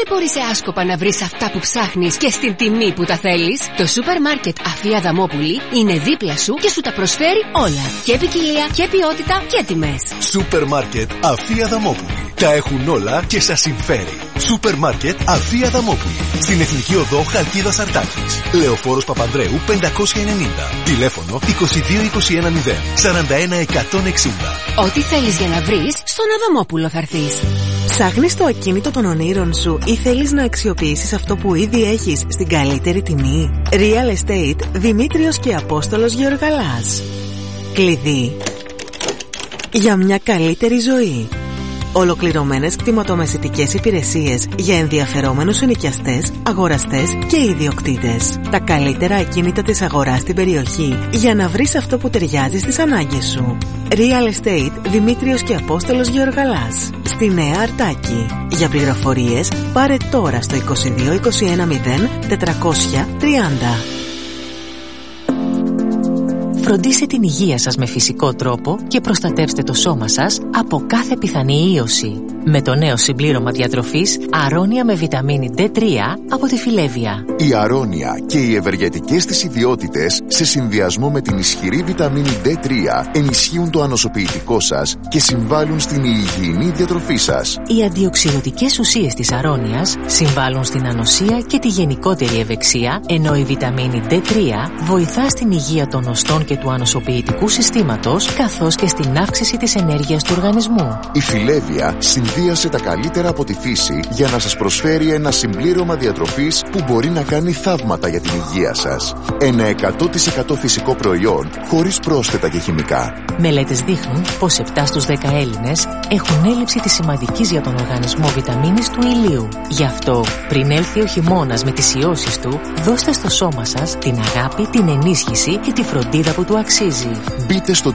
μπορείς σε άσκοπα να βρεις αυτά που ψάχνεις και στην τιμή που τα θέλεις? Το σούπερ μάρκετ Αφία Αδαμόπουλη είναι δίπλα σου και σου τα προσφέρει όλα. Και ποικιλία και ποιότητα και τιμές. Σούπερ μάρκετ Αφία Αδαμόπουλη. Τα έχουν όλα και σας συμφέρει. Σούπερ μάρκετ Αφία Αδαμόπουλη. Στην Εθνική Οδό Χαλκίδας Αρτάκης. Λεωφόρος Παπανδρέου 590. Τηλέφωνο 2221 041 160. Ό,τι θέλεις για να βρεις, στον Αδαμόπουλο θα έρθεις. Ψάχνεις το ακίνητο των ονείρων σου ή θέλεις να αξιοποιήσεις αυτό που ήδη έχεις στην καλύτερη τιμή? Real Estate Δημήτριος και Απόστολος Γεωργαλάς. Κλειδί για μια καλύτερη ζωή. Ολοκληρωμένες κτηματομεσητικές υπηρεσίες για ενδιαφερόμενους ενοικιαστές, αγοραστές και ιδιοκτήτες. Τα καλύτερα ακίνητα της αγοράς στην περιοχή για να βρεις αυτό που ταιριάζει στις ανάγκες σου. Real Estate Δημήτριος και Απόστολος Γεωργαλάς. Στη Νέα Αρτάκη. Για πληροφορίες πάρε τώρα στο 2221 0 430. Φροντίστε την υγεία σας με φυσικό τρόπο και προστατεύστε το σώμα σας από κάθε πιθανή ίωση. Με το νέο συμπλήρωμα διατροφής Αρώνια με βιταμίνη D3 από τη Φιλέβια. Η Αρώνια και οι ευεργετικές της ιδιότητες σε συνδυασμό με την ισχυρή βιταμίνη D3 ενισχύουν το ανοσοποιητικό σας και συμβάλλουν στην υγιεινή διατροφή σας. Οι αντιοξυδοτικές ουσίες της Αρώνιας συμβάλλουν στην ανοσία και τη γενικότερη ευεξία, ενώ η βιταμίνη D3 βοηθά στην υγεία των οστών και του ανοσοποιητικού συστήματος, καθώς και στην αύξηση της ενέργειας του οργανισμού. Η Φιλέβια συνδύασε τα καλύτερα από τη φύση για να σας προσφέρει ένα συμπλήρωμα διατροφής που μπορεί να κάνει θαύματα για την υγεία σας. Ένα 100% φυσικό προϊόν χωρίς πρόσθετα και χημικά. Μελέτες δείχνουν πως 7 στους 10 Έλληνες έχουν έλλειψη της σημαντικής για τον οργανισμό βιταμίνης του ηλίου. Γι' αυτό, πριν έλθει ο χειμώνας με τις ιώσεις του, δώστε στο σώμα σας την αγάπη, την ενίσχυση και τη φροντίδα που του αξίζει. Μπείτε στο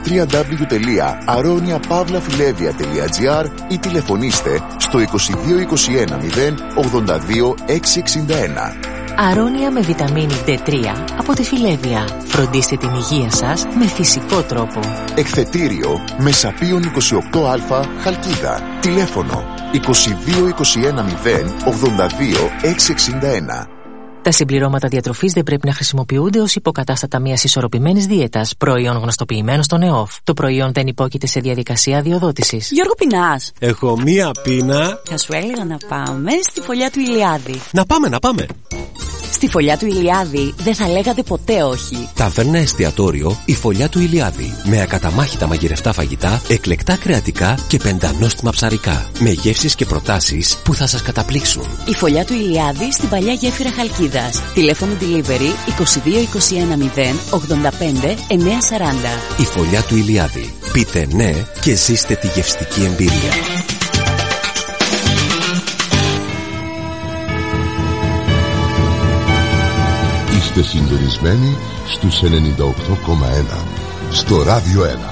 www.aroniapavlafilevia.gr ή τηλεφωνήστε στο 2221 0 82 661. Αρώνια με βιταμίνη D3 από τη Φιλέβια. Φροντίστε την υγεία σας με φυσικό τρόπο. Εκθετήριο Μεσαπίων 28α Χαλκίδα. Τηλέφωνο 2221 0 82 661. Τα συμπληρώματα διατροφής δεν πρέπει να χρησιμοποιούνται ως υποκατάστατα μιας ισορροπημένης δίαιτας, προϊόν γνωστοποιημένο στον ΕΟΦ. Το προϊόν δεν υπόκειται σε διαδικασία αδειοδότησης. Γιώργο, πεινάς? Έχω μία πείνα. Θα σου έλεγα να πάμε στη φωλιά του Ηλιάδη. Να πάμε. Στη φωλιά του Ηλιάδη δεν θα λέγατε ποτέ όχι. Ταβέρνα εστιατόριο η φωλιά του Ηλιάδη. Με ακαταμάχητα μαγειρευτά φαγητά, εκλεκτά κρεατικά και πεντανόστιμα ψαρικά. Με γεύσεις και προτάσεις που θα σας καταπλήξουν. Η φωλιά του Ηλιάδη στην παλιά γέφυρα Χαλκίδας. Τηλέφωνο delivery 2221 0 85 940. Η φωλιά του Ηλιάδη. Πείτε ναι και ζήστε τη γευστική εμπειρία. Είστε συντονισμένοι στους 98,1 στο Ράδιο 1.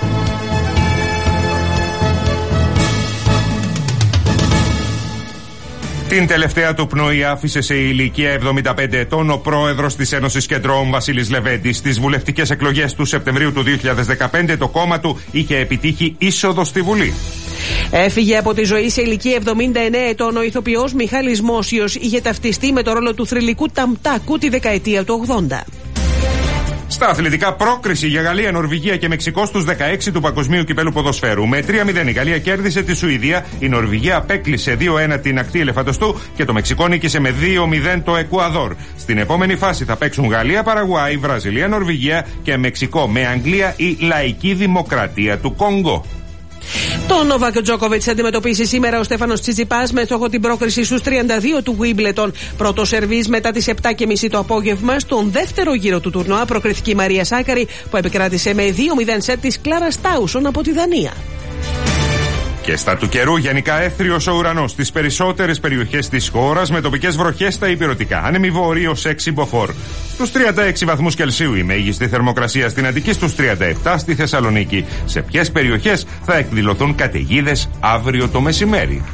Την τελευταία του πνοή άφησε σε ηλικία 75 ετών ο πρόεδρος της Ένωσης Κεντρώων Βασίλης Λεβέντης. Στις βουλευτικές εκλογές του Σεπτεμβρίου του 2015 το κόμμα του είχε επιτύχει είσοδο στη Βουλή. Έφυγε από τη ζωή σε ηλικία 79 ετών ο ηθοποιός Μιχάλης Μόσιος. Είχε ταυτιστεί με το ρόλο του θρυλικού Ταμτάκου τη δεκαετία του 80. Στα αθλητικά, πρόκριση για Γαλλία, Νορβηγία και Μεξικό στους 16 του Παγκοσμίου Κυπέλου Ποδοσφαίρου. Με 3-0 η Γαλλία κέρδισε τη Σουηδία, η Νορβηγία απέκλεισε 2-1 την ακτή Ελεφαντοστού και το Μεξικό νίκησε με 2-0 το Εκουαδόρ. Στην επόμενη φάση θα παίξουν Γαλλία, Παραγουάη, Βραζιλία, Νορβηγία και Μεξικό με Αγγλία ή Λαϊκή Δημοκρατία του Κονγκό. Το Νοβάκ Τζόκοβιτς αντιμετωπίσει σήμερα ο Στέφανος Τσιτσιπάς με στόχο την πρόκριση στους 32 του Wimbledon. Πρώτο σερβίς μετά τις 7.30 το απόγευμα. Στον δεύτερο γύρο του τουρνουά προκριθήκε η Μαρία Σάκαρη που επικράτησε με 2-0 σετ της Κλάρα Στάουσον από τη Δανία. Και στα του καιρού, γενικά έθριος ο ουρανός στις περισσότερες περιοχές της χώρας με τοπικές βροχές στα ηπειρωτικά. Άνεμη βόρειος 6 μποφόρ. Στους 36 βαθμούς Κελσίου η μέγιστη θερμοκρασία στην Αττική, στους 37 στη Θεσσαλονίκη. Σε ποιες περιοχές θα εκδηλωθούν καταιγίδες αύριο το μεσημέρι.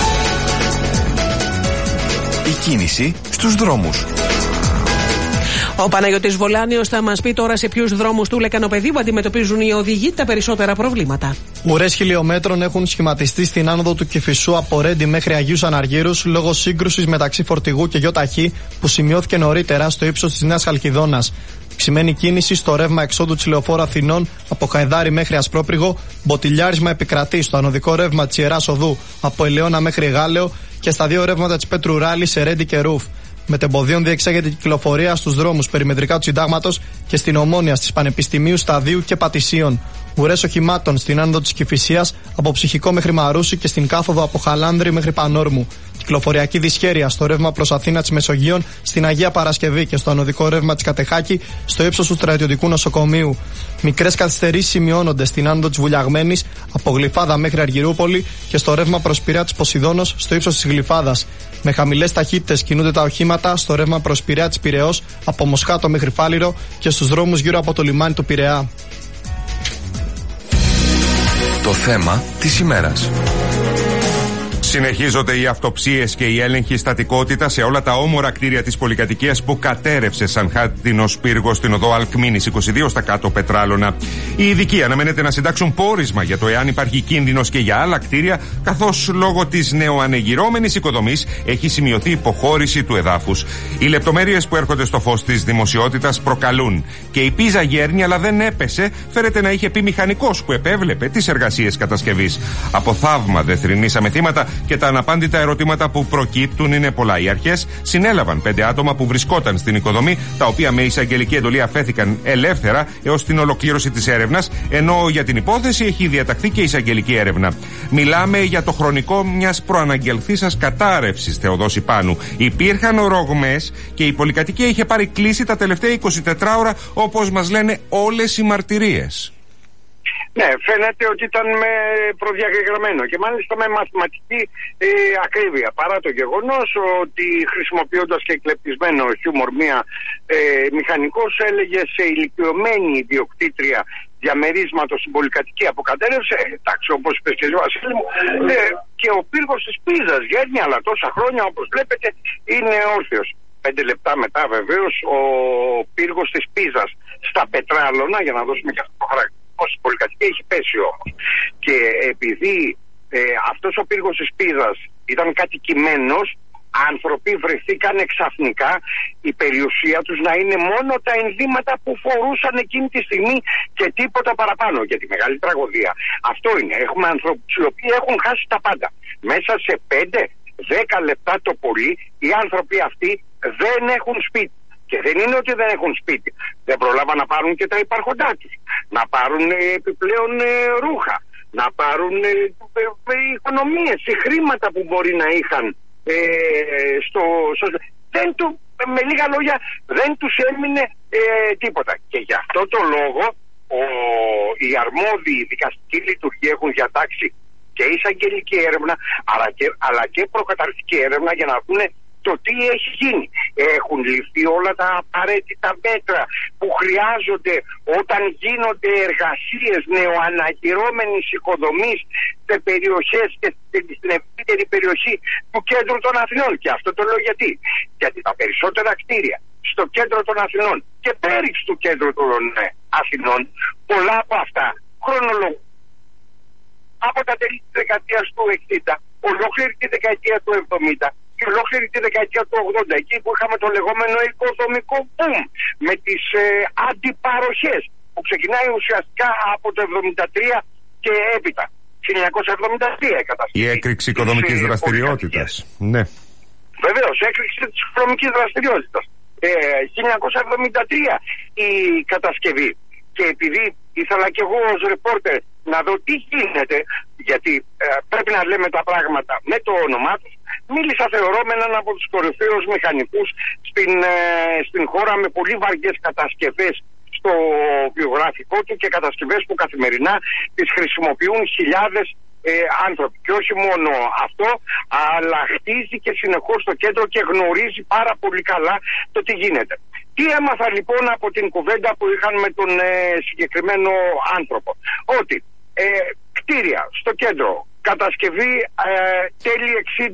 Η κίνηση στους δρόμους. Ο Παναγιώτης Βολάνιος θα μας πει τώρα σε ποιους δρόμους του Λεκανοπεδίου αντιμετωπίζουν οι οδηγοί τα περισσότερα προβλήματα. Ουρές χιλιόμετρων έχουν σχηματιστεί στην άνοδο του Κηφισού από Ρέντι μέχρι Αγίους Αναργύρους λόγω σύγκρουσης μεταξύ φορτηγού και ΙΟΤΑΧΗ που σημειώθηκε νωρίτερα στο ύψος της Νέας Χαλκιδόνας. Ξημένη κίνηση στο ρεύμα εξόδου της Λεωφόρου Αθηνών από Χαϊδάρι μέχρι Ασπρόπριγο, μποτιλιάρισμα επικρατεί στο ανωδικό ρεύμα της Ιεράς Οδού από Ελαιώνα μέχρι Γάλεο και στα δύο ρεύματα της Πέτρου Ράλη σε Ρέντι και Ρούφ. Μετεμποδίων διεξάγεται κυκλοφορία στους δρόμους περιμετρικά του Συντάγματος και στην Ομόνια στις Πανεπιστημίου, Σταδίου και Πατησίων. Ουρές οχημάτων στην άνοδο της Κηφισίας από Ψυχικό μέχρι Μαρούσι και στην κάθοδο από Χαλάνδρη μέχρι Πανόρμου. Κυκλοφοριακή δυσχέρεια στο ρεύμα προς Αθήνα της Μεσογείων, στην Αγία Παρασκευή και στο ανωδικό ρεύμα της Κατεχάκη στο ύψος του Στρατιωτικού Νοσοκομείου. Μικρές καθυστερήσεις σημειώνονται στην άνοδο της Βουλιαγμένης από Γλυφάδα μέχρι Αργυρούπολη και στο ρεύμα προς Πειραιά της Ποσειδώνος στο ύψος της Γλυφάδας. Με χαμηλές ταχύτητες κινούνται τα οχήματα στο ρεύμα προς Πειραιά της Πειραιώς από Μοσχάτο μέχρι Φάληρο και στους δρόμους γύρω από το λιμάνι του Πειραιά. Το θέμα της ημέρας. Συνεχίζονται οι αυτοψίες και η έλεγχη στατικότητα σε όλα τα όμορα κτίρια της πολυκατοικίας που κατέρευσε σαν χάτινος πύργος στην οδό Αλκμίνης 22 στα κάτω Πετράλωνα. Οι ειδικοί αναμένεται να συντάξουν πόρισμα για το εάν υπάρχει κίνδυνος και για άλλα κτίρια, καθώς λόγω της νεοανεγυρώμενης οικοδομής έχει σημειωθεί υποχώρηση του εδάφους. Οι λεπτομέρειες που έρχονται στο φως της δημοσιότητας προκαλούν. Και η πίζα γέρνει, αλλά δεν έπεσε, φέρεται να είχε πει μηχανικός που επέβλεπε τις εργασίες κατασκευής. Από θαύμα δεν θρηνήσαμε θύματα. Και τα αναπάντητα ερωτήματα που προκύπτουν είναι πολλά. Οι αρχές συνέλαβαν 5 άτομα που βρισκόταν στην οικοδομή, τα οποία με εισαγγελική εντολή αφέθηκαν ελεύθερα έως την ολοκλήρωση της έρευνας, ενώ για την υπόθεση έχει διαταχθεί και εισαγγελική έρευνα. Μιλάμε για το χρονικό μιας προαναγγελθήσας κατάρρευσης, Θεοδόση Πάνου. Υπήρχαν ρογμές και η πολυκατοικία είχε πάρει κλίση τα τελευταία 24 ώρα, όπως μας λένε όλες οι μαρτυρίες. Ναι, φαίνεται ότι ήταν με προδιαγεγραμμένο και μάλιστα με μαθηματική ακρίβεια. Παρά το γεγονός ότι χρησιμοποιώντας και εκλεπτισμένο χιούμορ μία μηχανικός έλεγε σε ηλικιωμένη ιδιοκτήτρια διαμερίσματος στην πολυκατοικία που κατέρευσε, εντάξει, όπως είπες και εσύ Βασίλη μου, και ο πύργος της Πίζας γέρνει, αλλά τόσα χρόνια όπως βλέπετε είναι όρθιος. 5 λεπτά μετά βεβαίως ο πύργος της Πίζας στα Πετράλωνα, για να δώσουμε και αυτό το χαρακτήρα, η πολυκατοικία έχει πέσει όμως. Και επειδή αυτός ο πύργος της Πίζας ήταν κατοικημένος, άνθρωποι βρεθήκαν ξαφνικά η περιουσία τους να είναι μόνο τα ενδύματα που φορούσαν εκείνη τη στιγμή και τίποτα παραπάνω. Για τη μεγάλη τραγωδία αυτό είναι. Έχουμε ανθρώπους οι οποίοι έχουν χάσει τα πάντα. Μέσα σε 5-10 λεπτά το πολύ οι άνθρωποι αυτοί δεν έχουν σπίτι. Και δεν είναι ότι δεν έχουν σπίτι. Δεν προλάβαν να πάρουν και τα υπάρχοντά τους. Να πάρουν επιπλέον ρούχα. Να πάρουν οικονομίες ή χρήματα που μπορεί να είχαν. Με λίγα λόγια δεν τους έμεινε τίποτα. Και γι' αυτό το λόγο οι αρμόδιοι δικαστικοί λειτουργοί έχουν διατάξει και εισαγγελική έρευνα αλλά και προκαταρκτική έρευνα για να δουν το τι έχει γίνει. Έχουν ληφθεί όλα τα απαραίτητα μέτρα που χρειάζονται όταν γίνονται εργασίες νεοαναγυρώμενης οικοδομής σε περιοχές και στην ευρύτερη περιοχή του κέντρου των Αθηνών. Και αυτό το λέω γιατί τα περισσότερα κτίρια στο κέντρο των Αθηνών και πέριξ του κέντρου των Αθηνών, πολλά από αυτά χρονολογούν από τα τέλη της δεκαετίας του 60, ολόκληρη τη δεκαετία του 70 και ολόκληρη τη δεκαετία του 80, εκεί που είχαμε το λεγόμενο οικοδομικό boom με τις αντιπαροχές που ξεκινάει ουσιαστικά από το 73 και έπειτα. 1973 η κατασκευή. Η έκρηξη οικοδομικής δραστηριότητας. Ναι. Βεβαίως, έκρηξη της οικοδομικής δραστηριότητας. 1973 η κατασκευή. Και επειδή ήθελα κι εγώ ως ρεπόρτερ να δω τι γίνεται, γιατί πρέπει να λέμε τα πράγματα με το όνομά τους, μίλησα θεωρώ με έναν από τους κορυφαίους μηχανικούς στην χώρα, με πολύ βαριές κατασκευές στο βιογραφικό του και κατασκευές που καθημερινά τις χρησιμοποιούν χιλιάδες άνθρωποι. Και όχι μόνο αυτό, αλλά χτίζει και συνεχώς στο κέντρο και γνωρίζει πάρα πολύ καλά το τι γίνεται. Τι έμαθα λοιπόν από την κουβέντα που είχαν με τον συγκεκριμένο άνθρωπο? Ότι κτίρια στο κέντρο, κατασκευή τέλη 60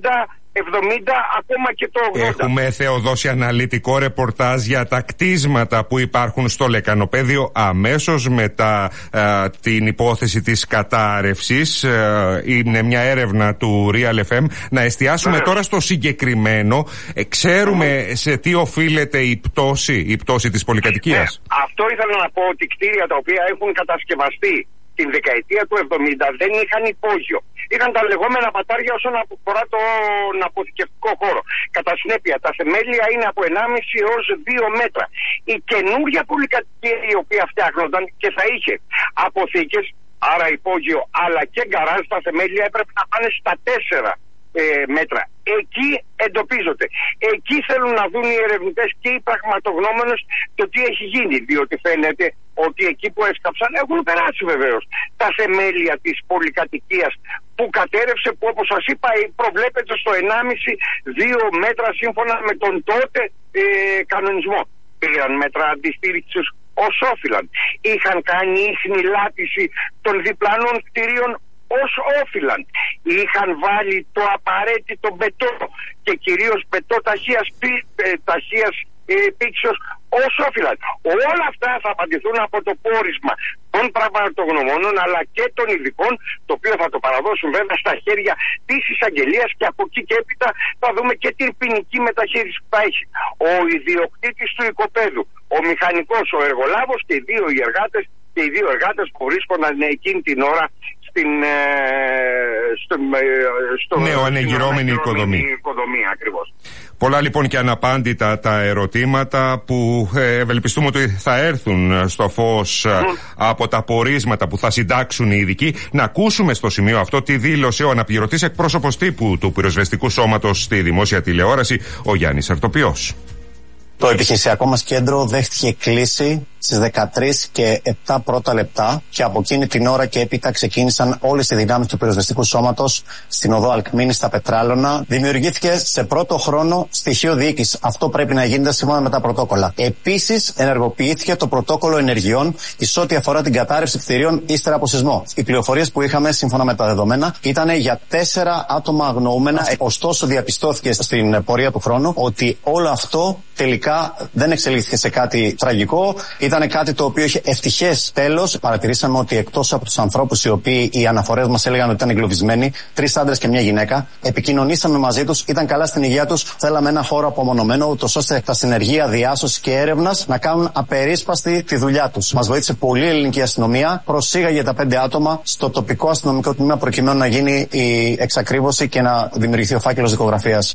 70, ακόμα και το 80. Έχουμε, Θεοδόση, αναλυτικό ρεπορτάζ για τα κτίσματα που υπάρχουν στο λεκανοπέδιο αμέσως μετά την υπόθεση της κατάρρευσης. Είναι μια έρευνα του Real FM. Να εστιάσουμε τώρα στο συγκεκριμένο. Ξέρουμε σε τι οφείλεται η πτώση της πολυκατοικίας. Αυτό ήθελα να πω, ότι κτίρια τα οποία έχουν κατασκευαστεί την δεκαετία του 70 δεν είχαν υπόγειο. Είχαν τα λεγόμενα πατάρια όσον αφορά τον αποθηκευτικό χώρο. Κατά συνέπεια, τα θεμέλια είναι από 1,5 έως 2 μέτρα. Η καινούργια πολυκατοικία η οποία φτιάχνονταν και θα είχε αποθήκες, άρα υπόγειο, αλλά και γκαράζ, τα θεμέλια έπρεπε να πάνε στα 4 μέτρα. Εκεί εντοπίζονται. Εκεί θέλουν να δουν οι ερευνητές και οι πραγματογνώμονες το τι έχει γίνει. Διότι φαίνεται ότι εκεί που έσκαψαν έχουν περάσει βεβαίως τα θεμέλια της πολυκατοικίας που κατέρευσε, που όπως σας είπα προβλέπεται στο 1,5-2 μέτρα σύμφωνα με τον τότε κανονισμό. Πήραν μέτρα αντιστήριξης ως όφυλαν. Είχαν κάνει ίχνη λάτηση των διπλανών κτηρίων ως όφυλαν. Είχαν βάλει το απαραίτητο μπετό και κυρίως μπετό ταχείας πήξεως ως όφυλαν. Όλα αυτά θα απαντηθούν από το πόρισμα των πραγματογνωμόνων αλλά και των ειδικών, το οποίο θα το παραδώσουν βέβαια στα χέρια της εισαγγελίας, και από εκεί και έπειτα θα δούμε και την ποινική μεταχείριση που θα έχει. Ο ιδιοκτήτης του οικοπαίδου, ο μηχανικός, ο εργολάβος και οι δύο εργάτες που βρίσκονταν εκείνη την ώρα στην νεοανεγυρώμενη οικοδομή ακριβώς. Πολλά λοιπόν και αναπάντητα τα ερωτήματα που ευελπιστούμε ότι θα έρθουν στο φως από τα πορίσματα που θα συντάξουν οι ειδικοί. Να ακούσουμε στο σημείο αυτό τη δήλωσε ο αναπληρωτής εκπρόσωπος τύπου του πυροσβεστικού σώματος στη δημόσια τηλεόραση, ο Γιάννης Αρτοπιός. Το επιχειρησιακό μας κέντρο δέχτηκε κλήση στις 13 και 7 πρώτα λεπτά και από εκείνη την ώρα και έπειτα ξεκίνησαν όλες οι δυνάμεις του πυροσβεστικού σώματος στην οδό Αλκμήνης στα Πετράλωνα. Δημιουργήθηκε σε πρώτο χρόνο στοιχείο διοίκησης. Αυτό πρέπει να γίνεται σύμφωνα με τα πρωτόκολλα. Επίσης, ενεργοποιήθηκε το πρωτόκολλο ενεργειών εις ό,τι αφορά την κατάρρευση κτηρίων ύστερα από σεισμό. Οι πληροφορίες που είχαμε σύμφωνα με τα δεδομένα ήταν για 4 άτομα αγνοούμενα. Ωστόσο, διαπιστώθηκε στην πορεία του χρόνου ότι όλο αυτό τελικά δεν εξελίχθηκε σε κάτι τραγικό. Ήταν κάτι το οποίο είχε ευτυχές τέλος. Παρατηρήσαμε ότι εκτός από τους ανθρώπους οι οποίοι οι αναφορές μας έλεγαν ότι ήταν εγκλωβισμένοι, 3 άντρες και μια γυναίκα, επικοινωνήσαμε μαζί τους, ήταν καλά στην υγεία τους. Θέλαμε ένα χώρο απομονωμένο, ούτως ώστε τα συνεργεία διάσωσης και έρευνας να κάνουν απερίσπαστη τη δουλειά τους. Μας βοήθησε πολύ η ελληνική αστυνομία, προσήγαγε τα 5 άτομα στο τοπικό αστυνομικό τμήμα προκειμένου να γίνει η εξακρίβωση και να δημιουργηθεί ο φάκελος δικογραφίας.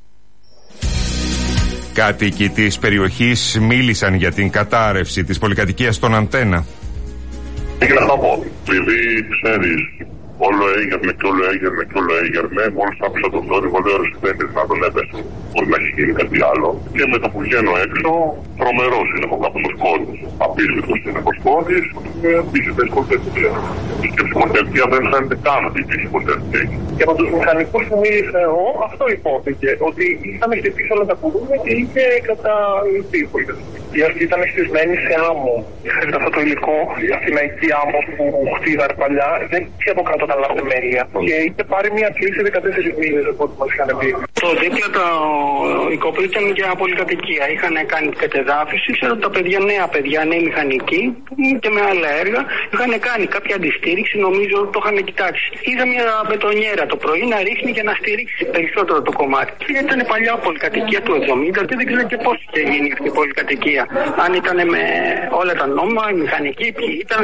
Κάτοικοι της περιοχής μίλησαν για την κατάρρευση της πολυκατοικίας στον Αντένα. Έγινε αυτό από επειδή ξέρεις, όλο έγερνε και όλο έγερνε και όλο έγερνε. Μόλις άκουσα τον θόρυβο, λέω ότι δεν είναι να τον έπεσε. Μπορεί να έχει γίνει κάτι άλλο. Και με το που βγαίνω έξω, τρομερός είναι ο καπνοσκότης. Απίστευτος είναι ο σκότης. Πήγε πολυκατοικία. Και η πολυκατοικία δεν φαίνεται καν ότι υπήρχε πολυκατοικία. Και από τους μηχανικούς που μίλησα εγώ, αυτό υπόθηκε. Ότι είχαμε χτυπήσει όλα τα κουδούνια και είχε καταληφθεί η πολυκατοικία. Η αρχή ήταν χτισμένη σε άμμο. Ξέρετε, αυτό το υλικό, η αθηναϊκή άμμο που χτίζανε παλιά, δεν είχε από κάτω τα λαθεμέλια. Και είχε πάρει μια κλίση 14 μήνες από ό,τι μας είχαν πει. Το δίπλα το οικόπεδο ήταν για πολυκατοικία. Είχαν κάνει κατεδάφιση. Ξέρω ότι τα παιδιά, νέα παιδιά, νέοι μηχανικοί και με άλλα έργα, είχαν κάνει κάποια αντιστήριξη. Νομίζω το είχαν κοιτάξει. Είδα μια μπετονιέρα το πρωί να ρίχνει για να στηρίξει περισσότερο το κομμάτι. Ήταν παλιά πολυκατοικία του 70 και δεν ξέρω και πώς είχε γίνει αυτή η πολυκατοικία. Αν ήταν με όλα τα νόμια, οι μηχανικοί, ποιοι ήταν.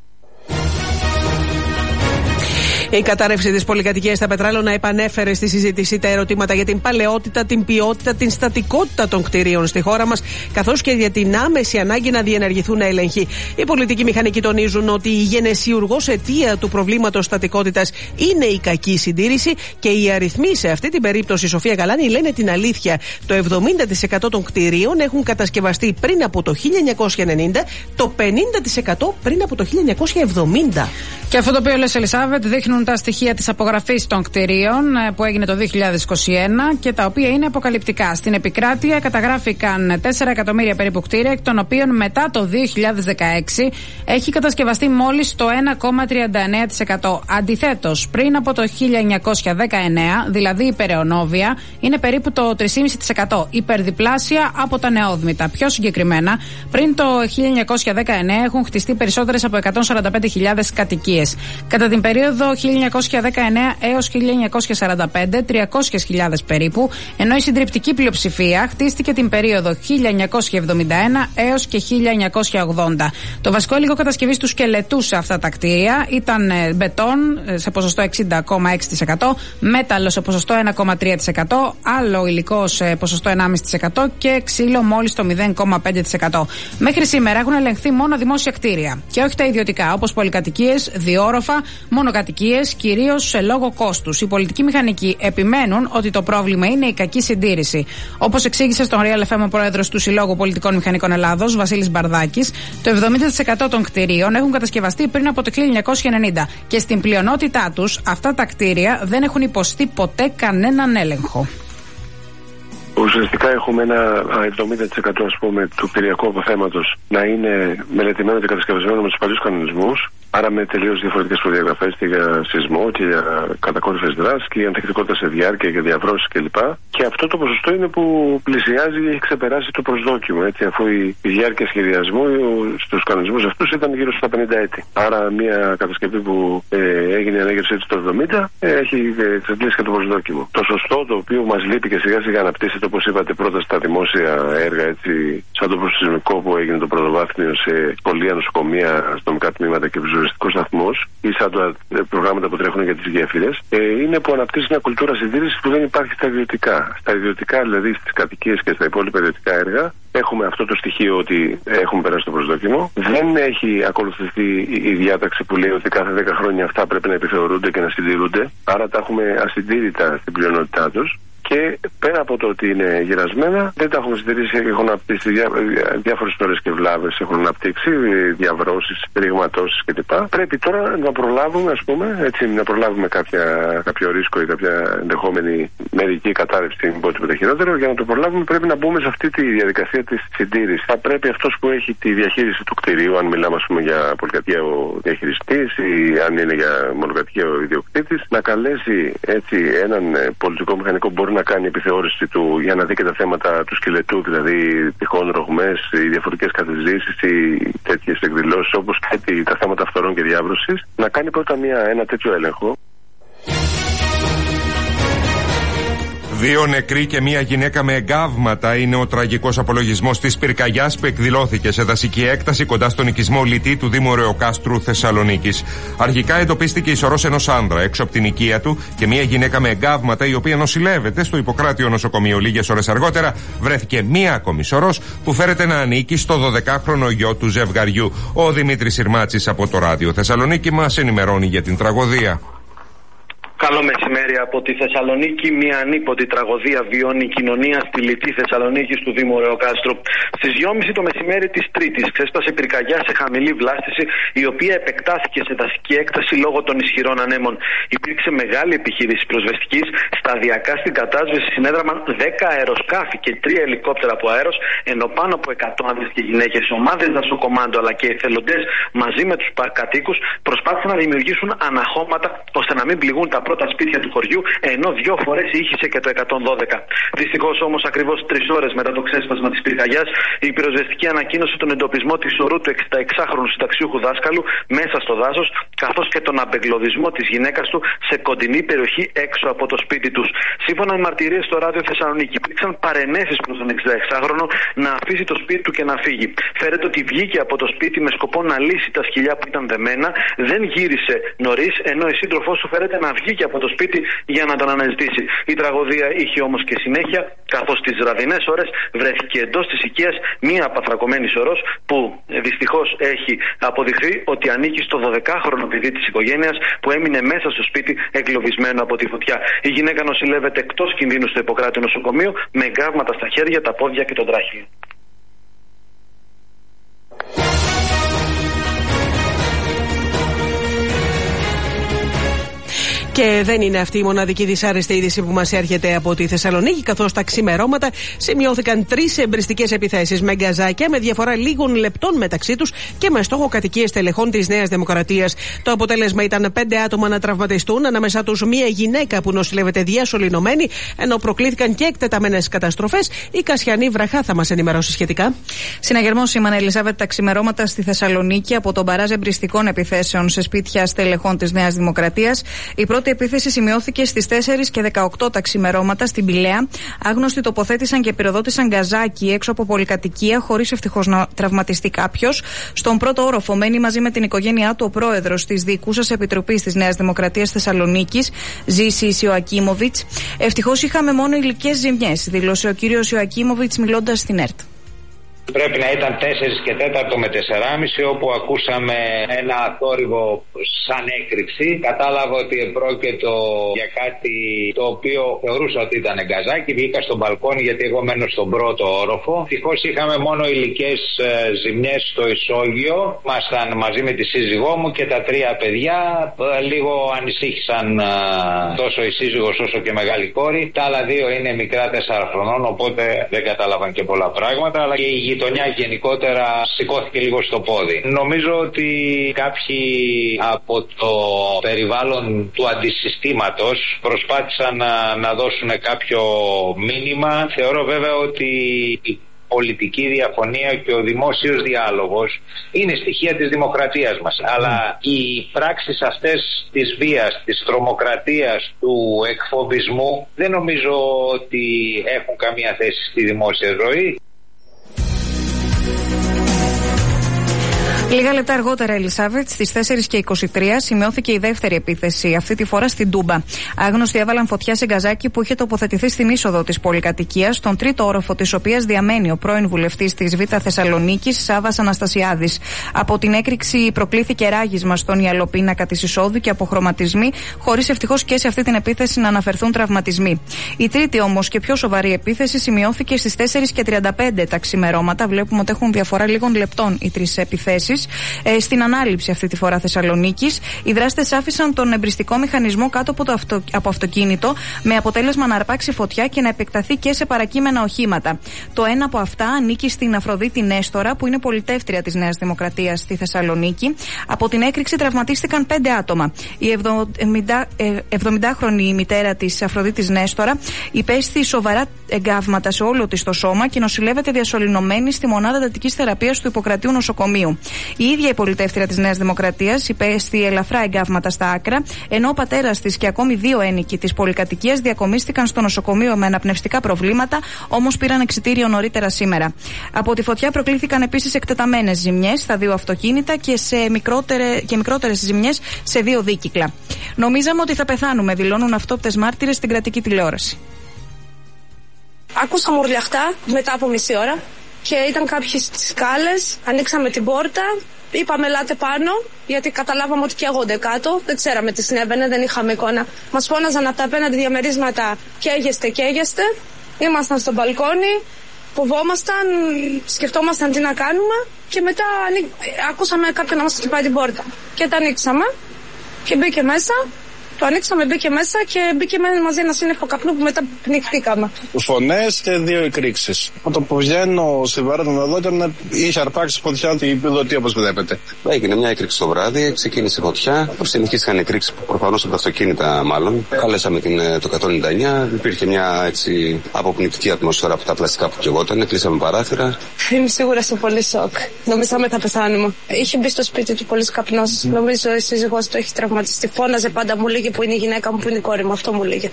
Η κατάρρευση της πολυκατοικίας στα Πετράλωνα επανέφερε στη συζήτηση τα ερωτήματα για την παλαιότητα, την ποιότητα, την στατικότητα των κτηρίων στη χώρα μας, καθώς και για την άμεση ανάγκη να διενεργηθούν έλεγχοι. Οι πολιτικοί μηχανικοί τονίζουν ότι η γενεσιουργός αιτία του προβλήματος στατικότητας είναι η κακή συντήρηση και οι αριθμοί σε αυτή την περίπτωση, Σοφία Γαλάνη, λένε την αλήθεια. Το 70% των κτηρίων έχουν κατασκευαστεί πριν από το 1990, το 50% πριν από το 1970. Και αυτό το οποίο λες, Ελισάβετ, δείχνουν υπάρχουν τα στοιχεία της απογραφής των κτηρίων που έγινε το 2021 και τα οποία είναι αποκαλυπτικά. Στην επικράτεια καταγράφηκαν 4 εκατομμύρια περίπου κτίρια, εκ των οποίων μετά το 2016 έχει κατασκευαστεί μόλις το 1,39%. Αντιθέτως, πριν από το 1919, δηλαδή η Περαιονόβια, είναι περίπου το 3,5%, υπερδιπλάσια από τα νεόδμητα. Πιο συγκεκριμένα, πριν το 1919 έχουν χτιστεί περισσότερες από 145.000 κατοικίες. Κατά την περίοδο 1919 έως 1945, 300.000 περίπου, ενώ η συντριπτική πλειοψηφία χτίστηκε την περίοδο 1971 έως και 1980. Το βασικό υλικό κατασκευής του σκελετού σε αυτά τα κτίρια ήταν μπετόν σε ποσοστό 60,6%, μέταλλο σε ποσοστό 1,3%, άλλο υλικό σε ποσοστό 1,5% και ξύλο μόλις το 0,5%. Μέχρι σήμερα έχουν ελεγχθεί μόνο δημόσια κτίρια και όχι τα ιδιωτικά, όπως πολυκατοικίες, διόροφα, μονοκατοικίες, κυρίως σε λόγο κόστους. Οι πολιτικοί μηχανικοί επιμένουν ότι το πρόβλημα είναι η κακή συντήρηση. Όπως εξήγησε στον Real FM ο πρόεδρος του Συλλόγου Πολιτικών Μηχανικών Ελλάδος, Βασίλης Μπαρδάκης, το 70% των κτηρίων έχουν κατασκευαστεί πριν από το 1990 και στην πλειονότητά τους αυτά τα κτίρια δεν έχουν υποστεί ποτέ κανέναν έλεγχο. Ουσιαστικά έχουμε ένα 70% ας πούμε του κτηριακού αποθέματος να είναι μελετημένο και κατασκευασμένο με τους παλιούς κανονισμούς, άρα με τελείως διαφορετικές προδιαγραφές και για σεισμό και για κατακόρυφες δράσεις και για ανθεκτικότητα σε διάρκεια, για διαβρώσεις κλπ. Και αυτό το ποσοστό είναι που πλησιάζει ή έχει ξεπεράσει το προσδόκιμο, έτσι, αφού η διάρκεια σχεδιασμού στους κανονισμούς αυτούς ήταν γύρω στα 50 έτη. Άρα μια κατασκευή που έγινε η ανέγερσή της το 70 έχει εξαντλήσει και το προσδόκιμο. Το σωστό το οποίο μας λείπει και σιγά σιγά αναπτύσσεται, όπως είπατε, πρώτα στα δημόσια έργα, έτσι, σαν το προσυσμικό που έγινε το πρωτοβάθμιο σε σχολεία, νοσοκομεία, αστυνομικά τμήματα και επιζωριστικούς σταθμούς, ή σαν τα προγράμματα που τρέχουν για τις γέφυρες, είναι που αναπτύσσει μια κουλτούρα συντήρησης που δεν υπάρχει στα ιδιωτικά. Στα ιδιωτικά, δηλαδή στις κατοικίες και στα υπόλοιπα ιδιωτικά έργα, έχουμε αυτό το στοιχείο ότι έχουμε περάσει το προσδόκιμο. Δεν έχει ακολουθηθεί η διάταξη που λέει ότι κάθε 10 χρόνια αυτά πρέπει να επιθεωρούνται και να συντηρούνται. Άρα τα έχουμε ασυντήρητα στην πλειονότητά τους. Και πέρα από το ότι είναι γυρασμένα, δεν τα έχουμε συντηρήσει. Έχουν αναπτύξει διάφορες τόρες και βλάβες, έχουν αναπτύξει διαβρώσεις, ρηγματώσεις κλπ. Πρέπει τώρα να προλάβουμε, ας πούμε, έτσι, να προλάβουμε κάποιο ρίσκο ή κάποια ενδεχόμενη μερική κατάρρευση, μην πω τίποτα χειρότερο. Για να το προλάβουμε, πρέπει να μπούμε σε αυτή τη διαδικασία της συντήρησης. Θα πρέπει αυτός που έχει τη διαχείριση του κτηρίου, αν μιλάμε, ας πούμε, για πολυκατοικία ο διαχειριστής ή αν είναι για μονοκατοικία ο ιδιοκτήτης, να καλέσει έτσι έναν πολιτικό μηχανικό που μπορεί να κάνει επιθεώρηση του για να δει και τα θέματα του σκελετού, δηλαδή τυχόν ρογμές, οι διαφορετικές κατεζήσεις ή τέτοιες εκδηλώσεις όπως και τα θέματα φθορών και διάβρωσης, να κάνει πρώτα ένα τέτοιο έλεγχο. 2 νεκροί και μία γυναίκα με εγκάβματα είναι ο τραγικός απολογισμός της πυρκαγιάς που εκδηλώθηκε σε δασική έκταση κοντά στον οικισμό Λυτή του Δήμου Ρεοκάστρου Θεσσαλονίκης. Αρχικά εντοπίστηκε η σωρός ενός άνδρα έξω από την οικία του και μία γυναίκα με εγκάβματα, η οποία νοσηλεύεται στο Ιπποκράτιο νοσοκομείο. Λίγες ώρες αργότερα βρέθηκε μία ακόμη σωρός που φέρεται να ανήκει στο 12χρονο γιο του ζευγαριού. Ο Δημήτρης Συρμάτσης από το Ράδιο Θεσσαλονίκη μας ενημερώνει για την τραγωδία. Καλό μεσημέρι από τη Θεσσαλονίκη. Μια ανίποτη τραγωδία βιώνει η κοινωνία στη Λυτή Θεσσαλονίκη του Δήμου Ρεοκάστρου. Στις 2:30 το μεσημέρι της Τρίτης ξέσπασε πυρκαγιά σε χαμηλή βλάστηση, η οποία επεκτάθηκε σε δασική έκταση λόγω των ισχυρών ανέμων. Υπήρξε μεγάλη επιχείρηση πυροσβεστικής. Σταδιακά στην κατάσβεση συνέδραμαν 10 αεροσκάφη και 3 ελικόπτερα από αέρος, ενώ πάνω από 100 άνδρες και γυναίκες, ομάδες δασοκομάντο αλλά και εθελοντές μαζί με τους κατοίκους προσπάθησαν να δημιουργήσουν αναχώματα ώστε να μην πληγούν τα πρώτα σπίτια του χωριού, ενώ 2 φορές ήχησε και το 112. Δυστυχώς όμως, ακριβώς 3 ώρες μετά το ξέσπασμα της πυρκαγιάς, η πυροσβεστική ανακοίνωσε τον εντοπισμό της σωρού του 66χρονου συνταξιούχου δάσκαλου μέσα στο δάσος, καθώς και τον απεγκλωβισμό της γυναίκας του σε κοντινή περιοχή έξω από το σπίτι τους. Σύμφωνα με μαρτυρίες στο Ράδιο Θεσσαλονίκη, υπήρξαν παρενέσεις προς τον 66χρονο να αφήσει το σπίτι του και να φύγει. Φέρεται ότι βγήκε από το σπίτι με σκοπό να λύσει τα σκυλιά που ήταν δεμένα, δεν γύρισε νωρίς, ενώ η σύντροφός του φέρεται να βγήκε από το σπίτι για να τον αναζητήσει. Η τραγωδία είχε όμως και συνέχεια, καθώς τις βραδινές ώρες βρέθηκε εντός της οικίας μία απαθρακωμένη σωρός που δυστυχώς έχει αποδειχθεί ότι ανήκει στο 12χρονο παιδί της οικογένειας που έμεινε μέσα στο σπίτι εγκλωβισμένο από τη φωτιά. Η γυναίκα νοσηλεύεται εκτός κινδύνου στο Ιπποκράτιο νοσοκομείο με εγκάβματα στα χέρια, τα πόδια και τον τράχιο. Και δεν είναι αυτή η μοναδική δυσάρεστη είδηση που μας έρχεται από τη Θεσσαλονίκη, καθώς τα ξημερώματα σημειώθηκαν 3 εμπριστικές επιθέσεις με γκαζάκια με διαφορά λίγων λεπτών μεταξύ τους και με στόχο κατοικίες τελεχών της Νέας Δημοκρατίας. Το αποτέλεσμα ήταν 5 άτομα να τραυματιστούν, ανάμεσά τους μία γυναίκα που νοσηλεύεται διασωληνωμένη, ενώ προκλήθηκαν και εκτεταμένες καταστροφές. Η Κασιανή Βραχά θα μας ενημερώσει σχετικά. Συναγερμός σήμανε, Ελισάβετ, τα ξημερώματα στη Θεσσαλονίκη από τον μπαράζ εμπριστικών επιθέσεων σε σπίτια στελεχών της Νέας Δημοκρατίας. Η πρώτη επίθεση σημειώθηκε στις 4 και 18 τα ξημερώματα στην Πηλαία. Άγνωστοι τοποθέτησαν και πυροδότησαν γκαζάκι έξω από πολυκατοικία, χωρίς ευτυχώς να τραυματιστεί κάποιος. Στον πρώτο όροφο μένει μαζί με την οικογένειά του ο πρόεδρος της Διοικούσας Επιτροπής της Νέας Δημοκρατίας Θεσσαλονίκης, Ζήσης Ιωακίμοβιτς. Ευτυχώς είχαμε μόνο υλικές ζημιές, δήλωσε ο κύριος Ιωακίμοβιτς μιλώντας στην ΕΡΤ. Πρέπει να ήταν 4 και 4 με 4,5, όπου ακούσαμε ένα θόρυβο σαν έκρηξη. Κατάλαβα ότι επρόκειτο για κάτι το οποίο θεωρούσα ότι ήταν γκαζάκι. Βγήκα στο μπαλκόνι, γιατί εγώ μένω στον πρώτο όροφο. Ευτυχώς είχαμε μόνο υλικές ζημιές στο ισόγειο. Ήμασταν μαζί με τη σύζυγό μου και τα 3 παιδιά. Λίγο ανησύχησαν τόσο η σύζυγος όσο και μεγάλη κόρη. Τα άλλα 2 είναι μικρά 4 χρονών, οπότε δεν κατάλαβαν και πολλά πράγματα. Αλλά και η γειτονιά γενικότερα σηκώθηκε λίγο στο πόδι. Νομίζω ότι κάποιοι από το περιβάλλον του αντισυστήματος προσπάθησαν να δώσουν κάποιο μήνυμα. Θεωρώ βέβαια ότι η πολιτική διαφωνία και ο δημόσιος διάλογος είναι στοιχεία της δημοκρατίας μας. Αλλά οι πράξεις αυτές της βίας, της τρομοκρατίας, του εκφοβισμού δεν νομίζω ότι έχουν καμία θέση στη δημόσια ζωή. Λίγα λεπτά αργότερα, Ελισάβετ, στις 4 και 23 σημειώθηκε η δεύτερη επίθεση, αυτή τη φορά στην Τούμπα. Άγνωστοι έβαλαν φωτιά σε γκαζάκι που είχε τοποθετηθεί στην είσοδο της πολυκατοικίας, στον τρίτο όροφο της οποίας διαμένει ο πρώην βουλευτής της Β' Θεσσαλονίκης, Σάββας Αναστασιάδης. Από την έκρηξη προκλήθηκε ράγισμα στον ιαλοπίνακα της εισόδου και αποχρωματισμοί, χωρίς ευτυχώς και σε αυτή την επίθεση να αναφερθούν τραυματισμοί. Η τρίτη όμως και πιο σοβαρή επίθεση σημειώθηκε στις 4 και 35 τα ξημερώματα. Βλέπουμε ότι έχουν διαφορά λίγων λεπτών οι 3 επιθέσεις. Στην ανάληψη αυτή τη φορά Θεσσαλονίκης, οι δράστες άφησαν τον εμπριστικό μηχανισμό κάτω από αυτοκίνητο, με αποτέλεσμα να αρπάξει φωτιά και να επεκταθεί και σε παρακείμενα οχήματα. Το ένα από αυτά ανήκει στην Αφροδίτη Νέστορα, που είναι πολιτεύτρια της Νέας Δημοκρατίας στη Θεσσαλονίκη. Από την έκρηξη τραυματίστηκαν 5 άτομα. Η 70χρονη μητέρα της Αφροδίτης Νέστορα υπέστη σοβαρά εγκάβματα σε όλο της το σώμα και νοσηλεύεται διασωληνωμένη στη μονάδα εντατικής θεραπείας του Ιπποκρατίου Νοσοκομείου. Η ίδια η πολιτεύτρια της Νέας Δημοκρατίας υπέστη ελαφρά εγκάβματα στα άκρα, ενώ ο πατέρας της και ακόμη 2 ένοικοι της πολυκατοικίας διακομίστηκαν στο νοσοκομείο με αναπνευστικά προβλήματα, όμως πήραν εξιτήριο νωρίτερα σήμερα. Από τη φωτιά προκλήθηκαν επίσης εκτεταμένες ζημιές στα 2 αυτοκίνητα και μικρότερες ζημιές σε 2 δίκυκλα. Νομίζαμε ότι θα πεθάνουμε, δηλώνουν αυτόπτες μάρτυρες στην κρατική τηλεόραση. Άκουσα μουρλιαχτά μετά από μισή ώρα. Και ήταν κάποιοι στις σκάλες, ανοίξαμε την πόρτα, είπαμε ελάτε πάνω, γιατί καταλάβαμε ότι καίγονται κάτω, δεν ξέραμε τι συνέβαινε, δεν είχαμε εικόνα. Μας φώναζαν από τα απέναντι διαμερίσματα καίγεστε, ήμασταν στο μπαλκόνι, φοβόμασταν, σκεφτόμασταν τι να κάνουμε και μετά ακούσαμε κάποιον να μας χτυπάει την πόρτα. Και τα ανοίξαμε και μπήκε μέσα. Το ανοίξαμε, μπήκε μέσα και μπήκε μαζί ένα σύννεφο καπνού που μετά πνιχτήκαμε. Φωνές και 2 εκρήξεις. Από το που βγαίνω στην βάρα των εδώ είχε αρπάξει φωτιά την πιλωτή, όπως βλέπετε. Έγινε μια έκρηξη το βράδυ, ξεκίνησε φωτιά. Συνεχίστηκαν εκρήξεις προφανώς από τα αυτοκίνητα, μάλλον. Καλέσαμε το 199. Υπήρχε μια έτσι αποπνικτική ατμόσφαιρα από τα πλαστικά που καιγόταν. Κλείσαμε παράθυρα. Είμαι σίγουρα σε πολύ σοκ. Νομίζαμε θα πεθάνουμε. Είχε μπει στο σπίτι του πολύ καπνός. Νομίζω η σύζυγός του έχει τραυματιστεί. Φώναζε πάντα, μου λέγε που είναι η γυναίκα μου, που είναι η κόρη μου. Αυτό μου λέγε.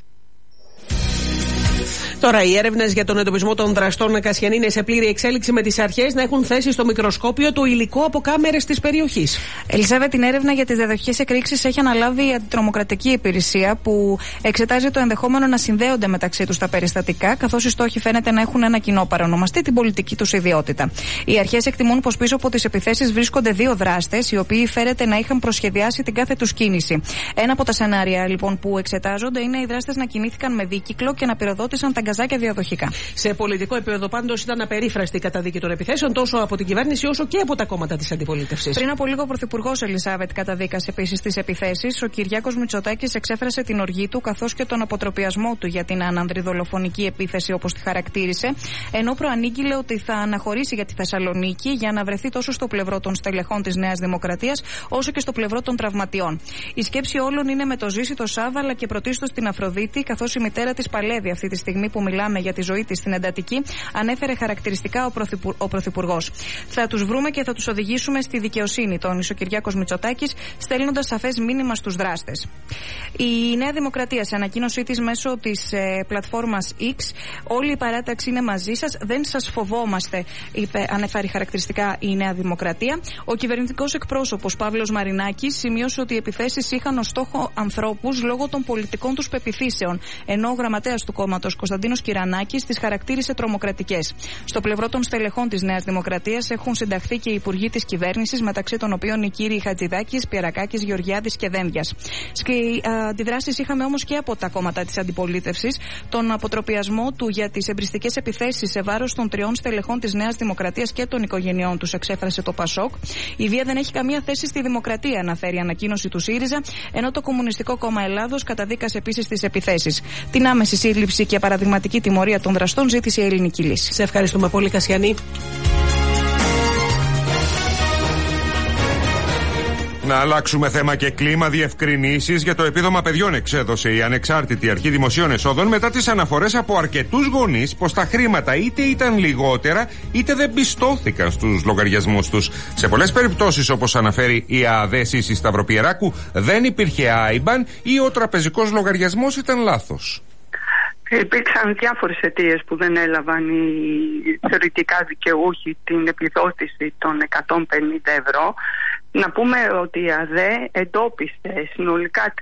Τώρα, οι έρευνες για τον εντοπισμό των δραστών Κασιανή είναι σε πλήρη εξέλιξη, με τις αρχές να έχουν θέσει στο μικροσκόπιο το υλικό από κάμερες της περιοχής. Ελισάβετ, την έρευνα για τις διαδοχικές εκρήξεις έχει αναλάβει η Αντιτρομοκρατική Υπηρεσία, που εξετάζει το ενδεχόμενο να συνδέονται μεταξύ τους τα περιστατικά, καθώς οι στόχοι φαίνεται να έχουν ένα κοινό παρονομαστή, την πολιτική τους ιδιότητα. Οι αρχές εκτιμούν πως πίσω από τις επιθέσεις βρίσκονται 2 δράστες, οι οποίοι φαίνεται να είχαν προσχεδιάσει την κάθε τους κίνηση. Ένα από τα σενάρια λοιπόν που εξετάζονται είναι οι δράστες να κινήθηκαν με δίκυκλο και να πυροδότησαν τα γκαζάκια διαδοχικά. Σε πολιτικό επίπεδο, πάντως, ήταν απερίφραστη η καταδίκη των επιθέσεων τόσο από την κυβέρνηση όσο και από τα κόμματα της αντιπολίτευσης. Πριν από λίγο, ο Πρωθυπουργός Ελισάβετ καταδίκασε επίσης τις επιθέσεις. Ο Κυριάκος Μητσοτάκης εξέφρασε την οργή του καθώς και τον αποτροπιασμό του για την ανανδριδολοφονική επίθεση, όπως τη χαρακτήρισε, ενώ προανήγγειλε ότι θα αναχωρήσει για τη Θεσσαλονίκη για να βρεθεί τόσο στο πλευρό των στελεχών της Νέας Δημοκρατίας όσο και στο πλευρό των τραυματιών. Η σκέψη όλων είναι με το Ζήση, το Σάβα αλλά και πρωτίστως την Αφροδίτη, καθώς η μητέρα της παλεύει αυτή τη στιγμή που μιλάμε για τη ζωή της στην εντατική, ανέφερε χαρακτηριστικά ο Πρωθυπουργός. Θα τους βρούμε και θα τους οδηγήσουμε στη δικαιοσύνη, τόνισε ο Κυριάκος Μητσοτάκης, στέλνοντας σαφές μήνυμα στους δράστες. Η Νέα Δημοκρατία, σε ανακοίνωσή της μέσω της πλατφόρμας X, όλη η παράταξη είναι μαζί σας, δεν σας φοβόμαστε, ανέφερε χαρακτηριστικά η Νέα Δημοκρατία. Ο κυβερνητικός εκπρόσωπος Παύλος Μαρινάκης σημείωσε ότι οι επιθέσεις είχαν ως στόχο ανθρώπους λόγω των πολιτικών τους πεποιθήσεων, ενώ ο γραμματέας του κόμματος Κωνσταντίνος Κυρανάκης τις χαρακτήρισε τρομοκρατικές. Στο πλευρό των στελεχών της Νέας Δημοκρατίας έχουν συνταχθεί και οι υπουργοί της κυβέρνησης, μεταξύ των οποίων οι κύριοι Χατζηδάκης, Πιερακάκης, Γεωργιάδης και Δένδιας. Αντιδράσεις είχαμε όμως και από τα κόμματα της αντιπολίτευσης. Τον αποτροπιασμό του για τις εμπριστικές επιθέσεις σε βάρος των 3 στελεχών της Νέας Δημοκρατίας και των οικογενειών τους εξέφρασε το Πασόκ. Η βία δεν έχει καμία θέση στη δημοκρατία, αναφέρει η ανακοίνωση του ΣΥΡΙΖΑ, ενώ το Κομμουνιστικό Κόμμα Ελλάδος καταδίκασε επίσης τις επιθέσεις. Την άμεση σύλληψη και παραδειγματική τιμωρία των δραστών ζήτησε η ελληνική λύση. Σε ευχαριστούμε πολύ, Κασιανή. Να αλλάξουμε θέμα και κλίμα. Διευκρινήσεις για το επίδομα παιδιών εξέδωσε η Ανεξάρτητη Αρχή Δημοσίων Εσόδων μετά τις αναφορές από αρκετούς γονείς πως τα χρήματα είτε ήταν λιγότερα είτε δεν πιστώθηκαν στους λογαριασμούς τους. Σε πολλές περιπτώσεις, όπως αναφέρει η ΑΑΔ Σύση Σταυροπιεράκου, δεν υπήρχε IBAN ή ο τραπεζικός λογαριασμός ήταν λάθος. Υπήρξαν διάφορες αιτίες που δεν έλαβαν οι θεωρητικά δικαιούχοι την επιδότηση των 150 ευρώ. Να πούμε ότι η ΑΔΕ εντόπισε συνολικά